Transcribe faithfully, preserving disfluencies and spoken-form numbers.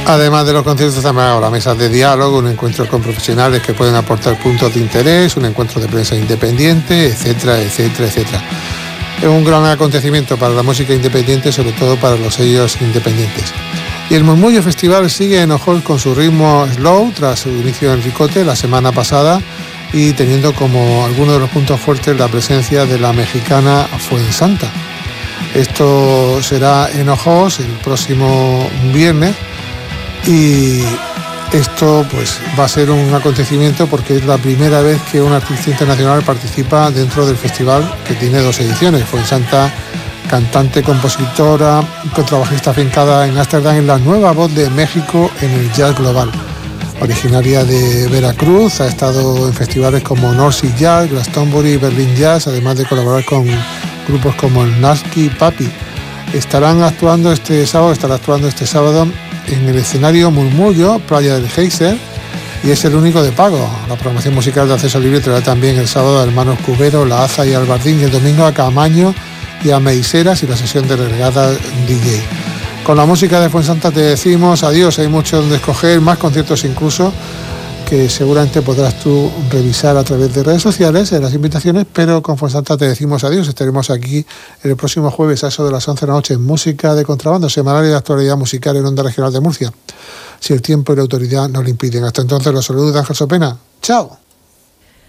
Además de los conciertos, también habrá mesas de diálogo, un encuentro con profesionales que pueden aportar puntos de interés, un encuentro de prensa independiente, etcétera, etcétera, etcétera. Es un gran acontecimiento para la música independiente, sobre todo para los sellos independientes. Y el Murmullo Festival sigue en Ojol con su ritmo slow tras su inicio en Ricote la semana pasada y teniendo como alguno de los puntos fuertes la presencia de la mexicana Fuensanta. Esto será en Ojos el próximo viernes y esto pues va a ser un acontecimiento porque es la primera vez que un artista internacional participa dentro del festival, que tiene dos ediciones. Fuensanta, cantante, compositora, contrabajista afincada en Ámsterdam, es la nueva voz de México en el jazz global. Originaria de Veracruz, ha estado en festivales como North Sea Jazz, Glastonbury y Berlin Jazz, además de colaborar con grupos como el Nasky Papi. Estarán actuando este sábado, estará actuando este sábado en el escenario Murmullo, Playa del Geyser, y es el único de pago. La programación musical de acceso libre traerá también el sábado a Hermanos Cubero, La Aza y Albardín, y el domingo a Camaño y a Meiseras y la sesión de regada D J. Con la música de Fuensanta te decimos adiós, hay mucho donde escoger, más conciertos incluso, que seguramente podrás tú revisar a través de redes sociales en las invitaciones, pero con Fuensanta te decimos adiós. Estaremos aquí el próximo jueves a eso de las once de la noche en Música de Contrabando, semanario de actualidad musical en Onda Regional de Murcia, si el tiempo y la autoridad nos lo impiden. Hasta entonces los saludos de Ángel Sopena. ¡Chao!